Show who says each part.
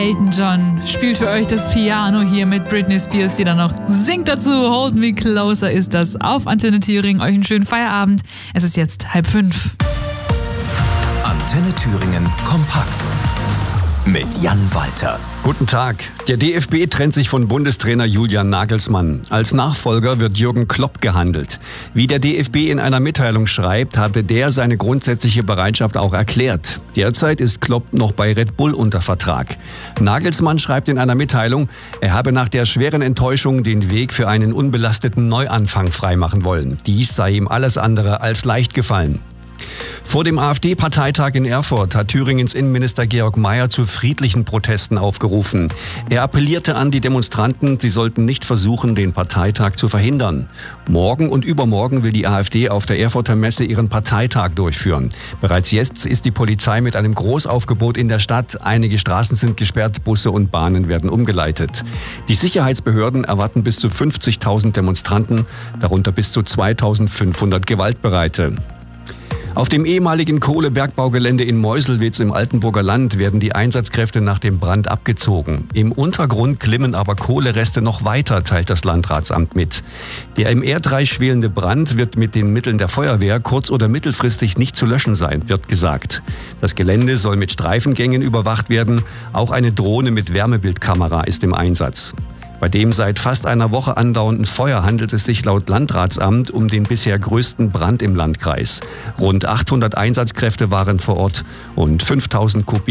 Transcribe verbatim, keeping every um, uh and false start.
Speaker 1: Elton John spielt für euch das Piano hier mit Britney Spears, die dann noch singt dazu. Hold Me Closer ist das auf Antenne Thüringen. Euch einen schönen Feierabend. Es ist jetzt halb fünf.
Speaker 2: Antenne Thüringen kompakt mit Jan Walter.
Speaker 3: Guten Tag. Der D F B trennt sich von Bundestrainer Julian Nagelsmann. Als Nachfolger wird Jürgen Klopp gehandelt. Wie der D F B in einer Mitteilung schreibt, hatte der seine grundsätzliche Bereitschaft auch erklärt. Derzeit ist Klopp noch bei Red Bull unter Vertrag. Nagelsmann schreibt in einer Mitteilung, er habe nach der schweren Enttäuschung den Weg für einen unbelasteten Neuanfang freimachen wollen. Dies sei ihm alles andere als leicht gefallen. Vor dem AfD-Parteitag in Erfurt hat Thüringens Innenminister Georg Mayer zu friedlichen Protesten aufgerufen. Er appellierte an die Demonstranten, sie sollten nicht versuchen, den Parteitag zu verhindern. Morgen und übermorgen will die AfD auf der Erfurter Messe ihren Parteitag durchführen. Bereits jetzt ist die Polizei mit einem Großaufgebot in der Stadt. Einige Straßen sind gesperrt, Busse und Bahnen werden umgeleitet. Die Sicherheitsbehörden erwarten bis zu fünfzigtausend Demonstranten, darunter bis zu zweitausendfünfhundert Gewaltbereite. Auf dem ehemaligen Kohlebergbaugelände in Meuselwitz im Altenburger Land werden die Einsatzkräfte nach dem Brand abgezogen. Im Untergrund glimmen aber Kohlereste noch weiter, teilt das Landratsamt mit. Der im Erdreich schwelende Brand wird mit den Mitteln der Feuerwehr kurz- oder mittelfristig nicht zu löschen sein, wird gesagt. Das Gelände soll mit Streifengängen überwacht werden. Auch eine Drohne mit Wärmebildkamera ist im Einsatz. Bei dem seit fast einer Woche andauernden Feuer handelt es sich laut Landratsamt um den bisher größten Brand im Landkreis. Rund achthundert Einsatzkräfte waren vor Ort und fünftausend Kubik